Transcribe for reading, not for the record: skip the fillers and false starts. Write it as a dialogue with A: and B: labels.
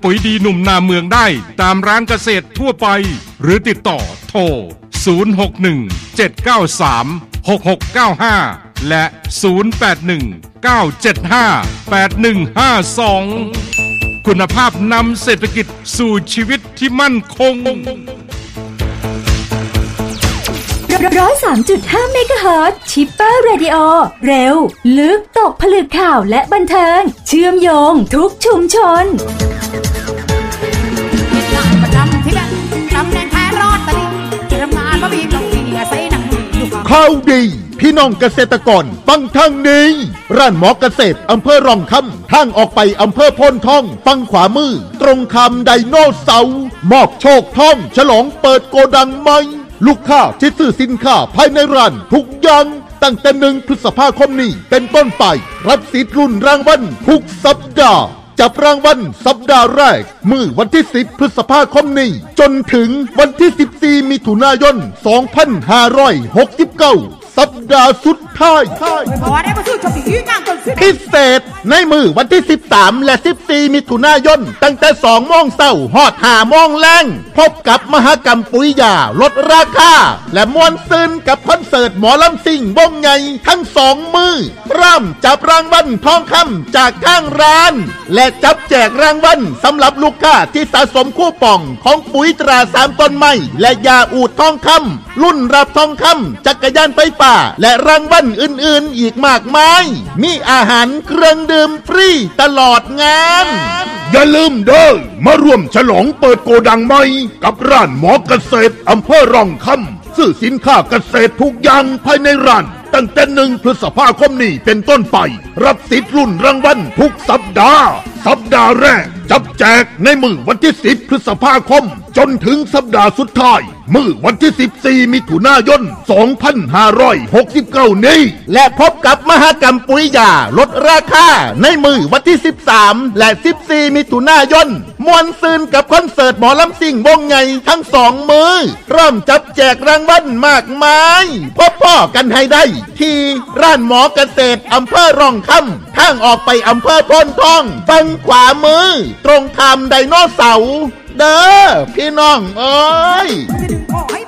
A: ปุ๋ยดีหนุ่มนาเมืองได้ตามร้านเกษตรทั่วไปหรือติดต่อโทร061-793-6695และ081-975-8152คุณภาพนำเศรษฐกิจสู่ชีวิตที่มั่นคง
B: 103.5 เมกะเฮิรตซ์ชิปเปอร์เรดิโอเร็วลึกตกผลึกข่าวและบันเทิงเชื่อมโยงทุกชุมชน
C: ข่าวดีพี่น้องเกษตรกรฟังทางนี้ร้านหมอเกษตรอำเภอร่องคำทางออกไปอำเภอโพนทองฟังขวามือตรงคำไดโนเสาร์มอบโชคท่องฉลองเปิดโกดังใหม่ลูกค้าที่ซื้อสินค้าภายในร้านทุกอย่างตั้งแต่1 พฤษภาคมนี้เป็นต้นไปรับสิทธิ์รุ่นรางวัลทุกสัปดาห์จับรางวัลสัปดาห์แรกมื้อวันที่10 พฤษภาคมนี้จนถึงวันที่14 มิถุนายน 2569สัปดาห์สุดท้ายพิเศษในมือวันที่13และ14มิถุนายนตั้งแต่2 โมงเช้าฮอด5 โมงแลงพบกับมหกรรมปุ๋ยยาลดราคาและม่วนซื่นกับคอนเสิร์ตหมอลำซิ่งวงใหญ่ทั้ง2 มือเริ่มจับรางวัลทองคำจากข้างร้านและจับแจกรางวัลสำหรับลูกค้าที่สะสมคูปองของปุ๋ยตรา3 ต้นไม้และยาอูดทองคำรุ่นรับทองคำจักรยานไฟฟ้าและรางวัลอื่นๆอีกมากมายมีอาหารเครื่องดื่มฟรีตลอดงานอย่าลืมเด้อมาร่วมฉลองเปิดโกดังใหม่กับร้านหมอเกษตรอำเภอร่องคำซื้อสินค้าเกษตรทุกอย่างภายในร้านตั้งแต่1 พฤษภาคมนี้เป็นต้นไปรับสิทธิ์รุ่นรางวัลทุกสัปดาห์แรกจับแจกในมื้อวันที่10 พฤษภาคมจนถึงสัปดาห์สุดท้ายมื้อวันที่14 มิถุนายน 2569นี้และพบกับมหกรรมปุ๋ยยาลดราคาในมื้อวันที่13และ14 มิถุนายนม่วนซื่นกับคอนเสิร์ตหมอลำซิ่งวงใหญ่ทั้ง2 มื้อเริ่มจับแจกรางวัลมากมายพบพ่อกันให้ได้ที่ร้านหมอเกษตรอำเภอร่องคำทางออกไปอำเภอโพนทองฝั่งขวามือตรงคำไดโนเสาร์เด้อพี่น้องเอ้ย